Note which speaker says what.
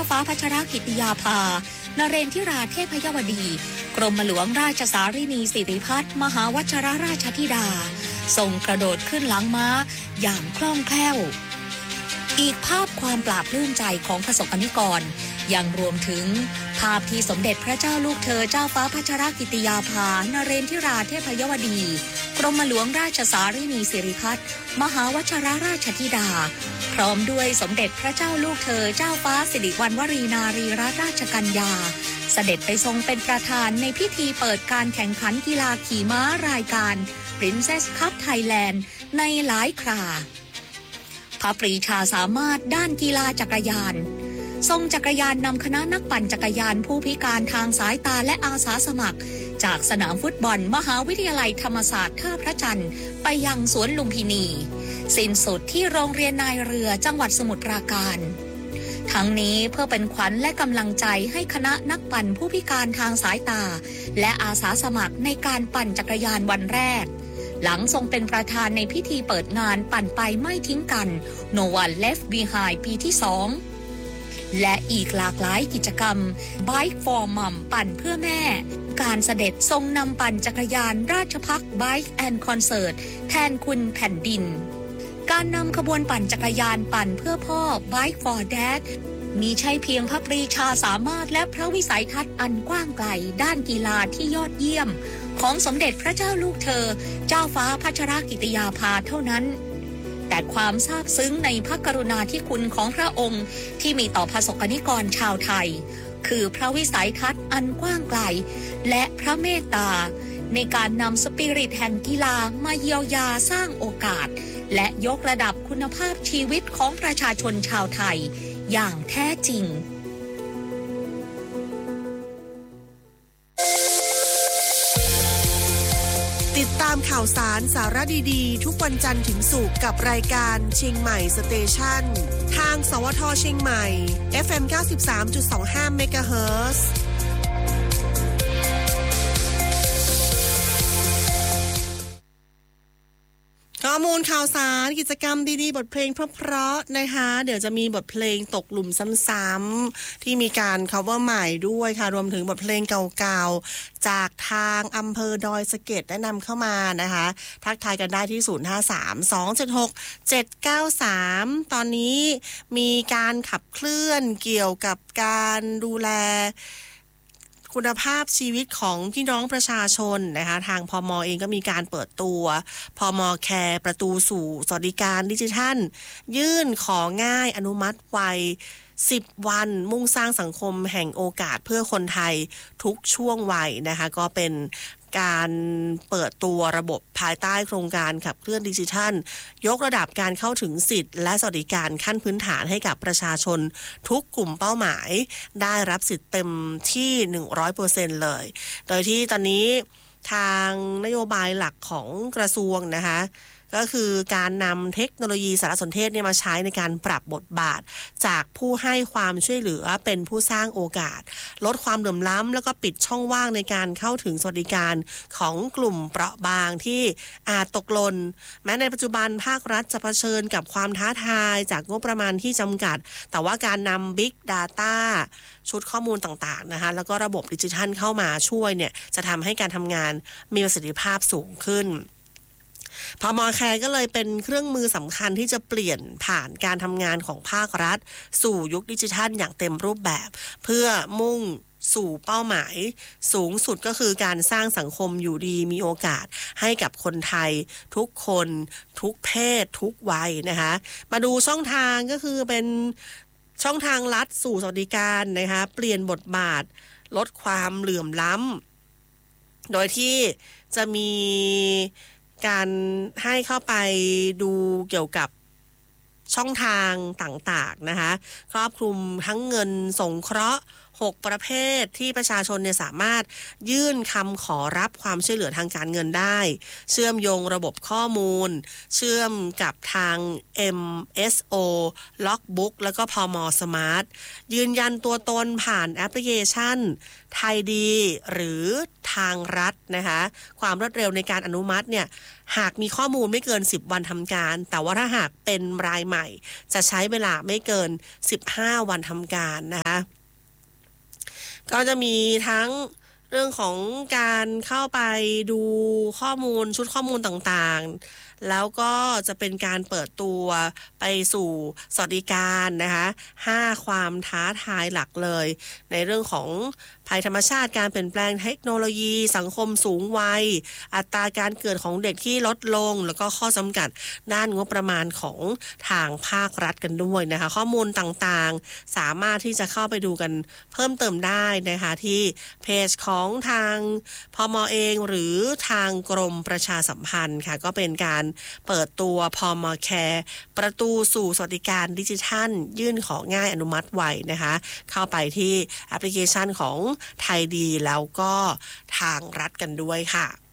Speaker 1: ฟ้าพัชรกิติยาภานเรนทิราเทพยวดีกรมหลวงราชสารินีสิริพัฒน์มหาวชิรราชธิดาทรงกระโดดขึ้นหลังม้าอย่างคล่องแคล่วอีกภาพความปลาบปลื้มใจของประสบนิกรยังรวมถึงภาพที่สมเด็จพระเจ้าลูกเธอเจ้าฟ้าพัชรกิติยาภานเรนทิราเทพยวดีกรมหลวงราชสารินีสิริพัฒน์มหาวชิรราชธิดาพร้อมด้วยสมเด็จพระเจ้าลูกเธอเจ้าฟ้าสิริวัณวรีนารีรัตนราชกัญญาเสด็จไปทรงเป็นประธานในพิธีเปิดการแข่งขันกีฬาขี่ม้ารายการ Princess Cup Thailand ในหลายคราพระปรีชาสามารถด้านกีฬาจักรยานทรงจักรยานนำคณะนักปั่นจักรยานผู้พิการทางสายตาและอาสาสมัครจากสนามฟุตบอลมหาวิทยาลัยธรรมศาสตร์ท่าพระจันทร์ไปยังสวนลุมพินีสิ้นสุดที่โรงเรียนนายเรือจังหวัดสมุทรปราการทั้งนี้เพื่อเป็นขวัญและกำลังใจให้คณะนักปั่นผู้พิการทางสายตาและอาสาสมัครในการปั่นจักรยานวันแรกหลังทรงเป็นประธานในพิธีเปิดงานปั่นไปไม่ทิ้งกัน No One Left Behind ปีที่ 2และอีกหลากหลายกิจกรรม Bike for Mom ปั่นเพื่อแม่การเสด็จทรงนำปั่นจักรยานราชภัฏ Bike and Concert แทนคุณแผ่นดินการนำขบวนปั่นจักรยานปั่นเพื่อพ่อ Bike for Dad มีใช่เพียงพระปรีชาสามารถและพระวิสัยทัศน์อันกว้างไกลด้านกีฬาที่ยอดเยี่ยมของสมเด็จพระเจ้าลูกเธอเจ้าฟ้าพัชรกิติยาภาเท่านั้นแต่ความซาบซึ้งในพระกรุณาธิคุณของพระองค์ที่มีต่อประสบนิกรชาวไทยคือพระวิสัยทัศน์อันกว้างไกลและพระเมตตาในการนำสปิริตแห่งกีฬามาเยียวยาสร้างโอกาสและยกระดับคุณภาพชีวิตของประชาชนชาวไทยอย่างแท้จริง
Speaker 2: ติดตามข่าวสารสาระดีๆทุกวันจันทร์ถึงศุกร์กับรายการเชียงใหม่สเตชันทางสวทเชียงใหม่ FM 93.25 เมกะเฮิรตซ์ ข้อมูลข่าวสารกิจกรรมดีๆบทเพลงเพราะๆนะคะเดี๋ยวจะมีบทเพลงตกหลุมซ้ำๆที่มีการ cover ใหม่ด้วยค่ะรวมถึงบทเพลงเก่าๆจากทางอำเภอดอยสะเก็ดแนะนำเข้ามานะคะทักทายกันได้ที่0532767793ตอนนี้มีการขับเคลื่อนเกี่ยวกับการดูแลคุณภาพชีวิตของพี่น้องประชาชนนะคะทางพม.เองก็มีการเปิดตัวพม.แคร์ประตูสู่สวัสดิการดิจิทัลยื่นของ่ายอนุมัติไว10 วันมุ่งสร้างสังคมแห่งโอกาสเพื่อคนไทยทุกช่วงวัยนะคะก็เป็นการเปิดตัวระบบภายใต้โครงการขับเคลื่อนดิจิทัลยกระดับการเข้าถึงสิทธิ์และสวัสดิการขั้นพื้นฐานให้กับประชาชนทุกกลุ่มเป้าหมายได้รับสิทธิ์เต็มที่ 100% เลยโดยที่ตอนนี้ทางนโยบายหลักของกระทรวงนะคะก็คือการนำเทคโนโลยีสารสนเทศมาใช้ในการปรับบทบาทจากผู้ให้ความช่วยเหลือเป็นผู้สร้างโอกาสลดความเหลื่อมล้ำแล้วก็ปิดช่องว่างในการเข้าถึงสวัสดิการของกลุ่มเปราะบางที่อาจตกหล่นแม้ในปัจจุบันภาครัฐจะเผชิญกับความท้าทายจากงบประมาณที่จำกัดแต่ว่าการนำ Big Data ชุดข้อมูลต่างๆนะคะแล้วก็ระบบดิจิทัลเข้ามาช่วยเนี่ยจะทำให้การทำงานมีประสิทธิภาพสูงขึ้นพม.แคร์ก็เลยเป็นเครื่องมือสำคัญที่จะเปลี่ยนผ่านการทำงานของภาครัฐสู่ยุคดิจิทัลอย่างเต็มรูปแบบเพื่อมุ่งสู่เป้าหมายสูงสุดก็คือการสร้างสังคมอยู่ดีมีโอกาสให้กับคนไทยทุกคนทุกเพศทุกวัยนะคะมาดูช่องทางก็คือเป็นช่องทางลัดสู่สวัสดิการนะคะเปลี่ยนบทบาทลดความเหลื่อมล้ำโดยที่จะมีการให้เข้าไปดูเกี่ยวกับช่องทางต่างๆนะคะครอบคลุมทั้งเงินสงเคราะห์ 6 ประเภทที่ประชาชนเนี่ยสามารถยื่นคำขอรับความช่วยเหลือทางการเงินได้เชื่อมโยงระบบข้อมูลเชื่อมกับทาง MSO Logbook แล้วก็พมสมาร์ทยืนยันตัวตนผ่านแอปพลิเคชันไทยดีหรือทางรัฐนะคะความรวดเร็วในการอนุมัติเนี่ยหากมีข้อมูลไม่เกิน10 วันทำการแต่ว่าถ้าหากเป็นรายใหม่จะใช้เวลาไม่เกิน15 วันทำการนะคะก็จะมีทั้งเรื่องของการเข้าไปดูข้อมูลชุดข้อมูลต่างๆแล้วก็จะเป็นการเปิดตัวไปสู่สวัสดิการนะคะ5 ความท้าทายหลักเลยในเรื่องของภัยธรรมชาติการเปลี่ยนแปลงเทคโนโลยีสังคมสูงวัยอัตราการเกิดของเด็กที่ลดลงแล้วก็ข้อจำกัดด้านงบประมาณของทางภาครัฐกันด้วยนะคะข้อมูลต่างๆสามารถที่จะเข้าไปดูกันเพิ่มเติมได้นะคะที่เพจของทางพม.เองหรือทางกรมประชาสัมพันธ์ค่ะก็เป็นการเปิดตัวพม.แคร์ประตูสู่สวัสดิการดิจิทัลยื่นของง่ายอนุมัติไวนะคะเข้าไปที่แอปพลิเคชันของไทยดีแล้วก็ทางรัฐกันด้วยค่ะ